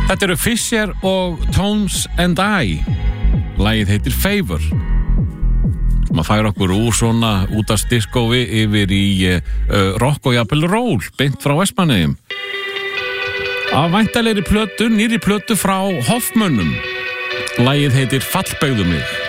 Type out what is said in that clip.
Þetta eru Fisher og Tones and I. Lagið heitir Favor. Maður fær okkur úr svona út af diskói yfir í rock og jafnvel roll, beint frá Vestmannaeyjum. Af væntanlegri plötu, nýrri plötu frá Hoffmönnum. Lagið heitir Fallbeygðu mig.